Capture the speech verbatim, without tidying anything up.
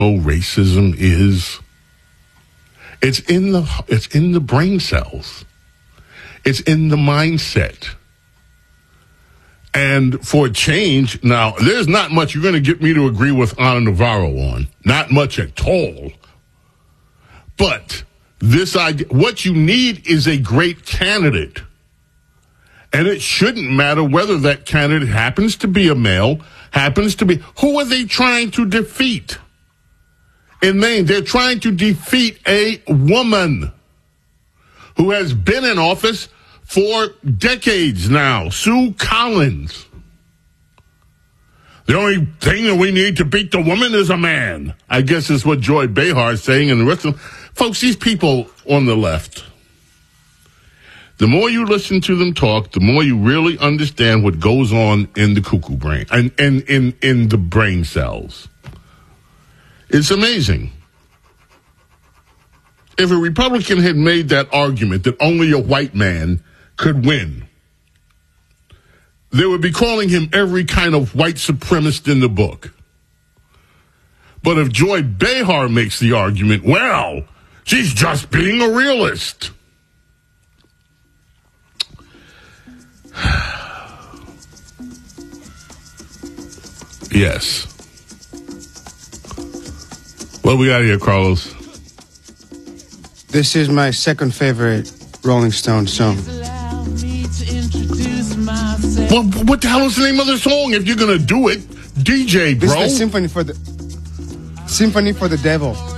racism is? It's in the it's in the brain cells. It's in the mindset. And for change, now, there's not much you're going to get me to agree with Ana Navarro on. Not much at all. But this idea, what you need is a great candidate. And it shouldn't matter whether that candidate happens to be a male, happens to be, who are they trying to defeat? In Maine, they're trying to defeat a woman who has been in office for decades now, Sue Collins. The only thing that we need to beat the woman is a man, I guess is what Joy Behar is saying, and the rest of them. Folks, these people on the left, the more you listen to them talk, the more you really understand what goes on in the cuckoo brain, and in, in, in the brain cells. It's amazing. If a Republican had made that argument that only a white man could win, they would be calling him every kind of white supremacist in the book. But if Joy Behar makes the argument, well, she's just being a realist. Yes. What we got here, Carlos? This is my second favorite Rolling Stones song. Well, what the hell is the name of the song if you're going to do it? D J, bro. This is the Symphony for the Symphony for the Devil.